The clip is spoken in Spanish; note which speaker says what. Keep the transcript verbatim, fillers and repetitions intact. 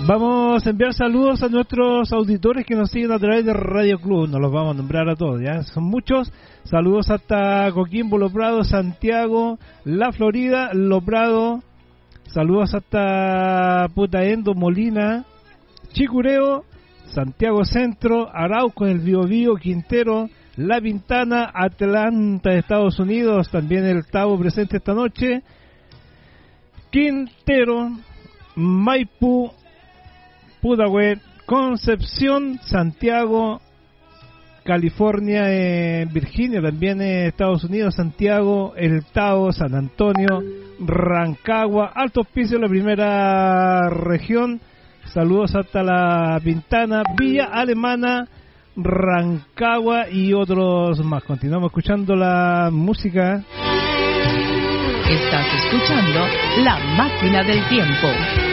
Speaker 1: Vamos a enviar saludos a nuestros auditores que nos siguen a través de Radio Club. Nos los vamos a nombrar a todos, ya son muchos. Saludos hasta Coquimbo, Lo Prado, Santiago, La Florida, Lo Prado. Saludos hasta Putaendo, Molina, Chicureo, Santiago Centro, Arauco en el Biobío, Quintero, La Pintana, Atlanta, Estados Unidos. También el Tavo presente esta noche. Quintero, Maipú, Pudahuel, Concepción, Santiago, California, eh, Virginia, también eh, Estados Unidos, Santiago, El Tao, San Antonio, Rancagua, Alto Hospicio, la primera región. Saludos hasta La Pintana, Villa Alemana, Rancagua y otros más. Continuamos escuchando la música.
Speaker 2: Estás escuchando La Máquina del Tiempo.